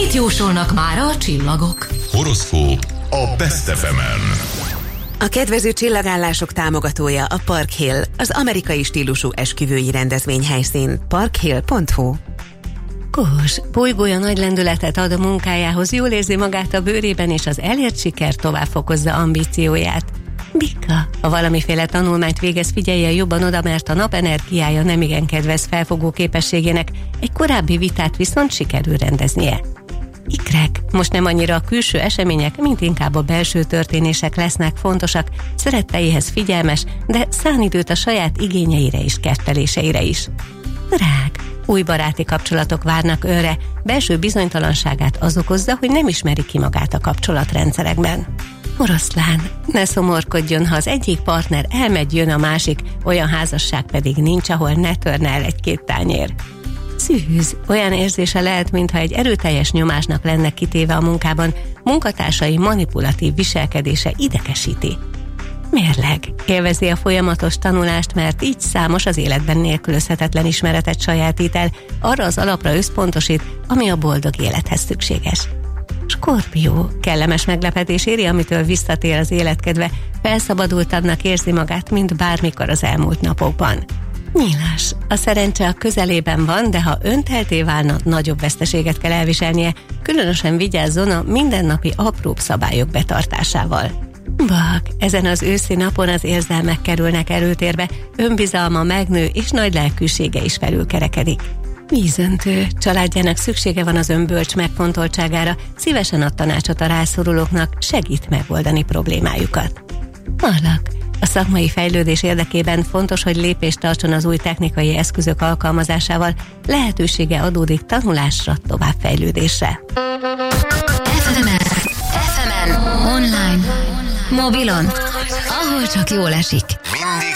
Mit jósolnak mára a csillagok? Horoszkóp a Best FM-en. A kedvező csillagállások támogatója a Park Hill, az amerikai stílusú esküvői rendezvényhelyszín. parkhill.hu. Kós, bolygója nagy lendületet ad a munkájához, jól érzi magát a bőrében, és az elért siker tovább fokozza ambícióját. Bika, ha valamiféle tanulmányt végez, figyelje jobban oda, mert a nap energiája nemigen kedvez felfogó képességének, egy korábbi vitát viszont sikerül rendeznie. Ikrek, most nem annyira a külső események, mint inkább a belső történések lesznek fontosak, szeretteihez figyelmes, de szán időt a saját igényeire és ketteléseire is. Drág, új baráti kapcsolatok várnak önre, belső bizonytalanságát az okozza, hogy nem ismeri ki magát a kapcsolatrendszerekben. Oroszlán, ne szomorkodjon, ha az egyik partner elmegy, jön a másik, olyan házasság pedig nincs, ahol ne törne el egy-két tányér. Szűz, olyan érzése lehet, mintha egy erőteljes nyomásnak lenne kitéve a munkában, munkatársai manipulatív viselkedése idegesíti. Mérleg, élvezi a folyamatos tanulást, mert így számos az életben nélkülözhetetlen ismeretet sajátít el, arra az alapra összpontosít, ami a boldog élethez szükséges. Skorpió, kellemes meglepetés éri, amitől visszatér az életkedve, felszabadultabbnak érzi magát, mint bármikor az elmúlt napokban. Nyilas, a szerencse a közelében van, de ha öntelté válna, nagyobb veszteséget kell elviselnie, különösen vigyázzon a mindennapi apróbb szabályok betartásával. Bak, ezen az őszi napon az érzelmek kerülnek előtérbe, önbizalma megnő és nagy lelkűsége is felülkerekedik. Vízöntő, családjának szüksége van az önbölcs megfontoltságára, szívesen ad tanácsot a rászorulóknak, segít megoldani problémájukat. Marlak, a szakmai fejlődés érdekében fontos, hogy lépést tartson az új technikai eszközök alkalmazásával, lehetősége adódik tanulásra, továbbfejlődésre. FM-en, online, mobilon, ahol csak jól esik. Mindig